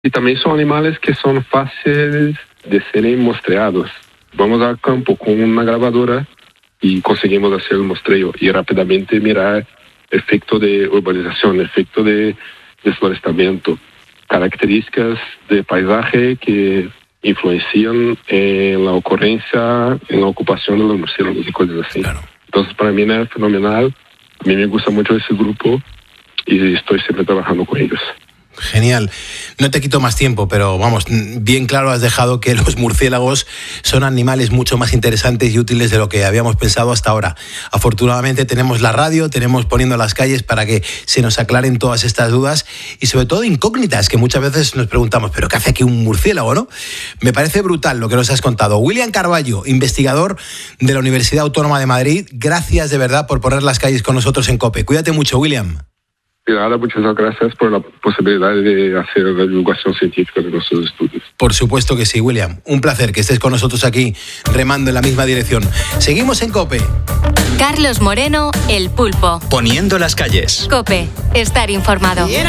Y también son animales que son fáciles de ser muestreados. Vamos al campo con una grabadora y conseguimos hacer el muestreo y rápidamente mirar efecto de urbanización, efecto de desforestamiento, características de paisaje que influencian en la ocurrencia, en la ocupación de los murciélagos y cosas así. Claro. Entonces, para mí es fenomenal. A mí me gusta mucho ese grupo y estoy siempre trabajando con ellos. Genial. No te quito más tiempo, pero vamos, bien claro has dejado que los murciélagos son animales mucho más interesantes y útiles de lo que habíamos pensado hasta ahora. Afortunadamente tenemos la radio, tenemos Poniendo las Calles para que se nos aclaren todas estas dudas y sobre todo incógnitas que muchas veces nos preguntamos, ¿pero qué hace aquí un murciélago, no? Me parece brutal lo que nos has contado. William Carballo, investigador de la Universidad Autónoma de Madrid, gracias de verdad por poner las calles con nosotros en COPE. Cuídate mucho, William. Nada, muchas gracias por la posibilidad de hacer la divulgación científica de nuestros estudios. Por supuesto que sí, William. Un placer que estés con nosotros aquí remando en la misma dirección. Seguimos en COPE. Carlos Moreno, El Pulpo. Poniendo las Calles. COPE, estar informado.